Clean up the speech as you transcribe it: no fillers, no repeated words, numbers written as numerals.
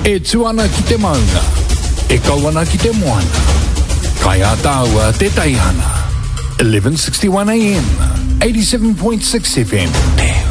E tuana ki te maunga, e kawana ki te moana. Kai a tāua te taihana. 1161 AM, 87.6 FM.